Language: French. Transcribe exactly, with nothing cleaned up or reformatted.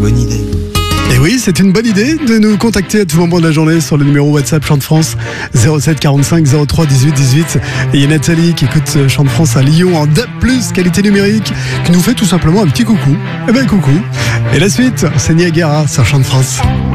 bonne idée. Et oui, c'est une bonne idée de nous contacter à tout moment de la journée sur le numéro WhatsApp Chant de France zéro sept quarante-cinq zéro trois dix-huit dix-huit. Et il y a Nathalie qui écoute Chant de France à Lyon en D A B plus, qualité numérique, qui nous fait tout simplement un petit coucou. Eh ben coucou. Et la suite, c'est Niagara sur Chant de France.